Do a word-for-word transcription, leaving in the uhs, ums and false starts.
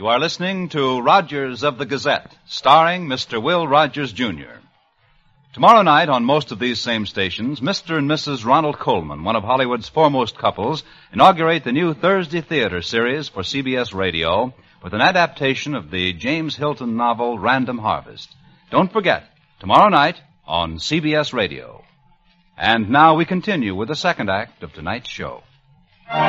You are listening to Rogers of the Gazette, starring Mister Will Rogers, Junior Tomorrow night, on most of these same stations, Mister and Missus Ronald Colman, one of Hollywood's foremost couples, inaugurate the new Thursday Theater series for C B S Radio with an adaptation of the James Hilton novel Random Harvest. Don't forget, tomorrow night on C B S Radio. And now we continue with the second act of tonight's show.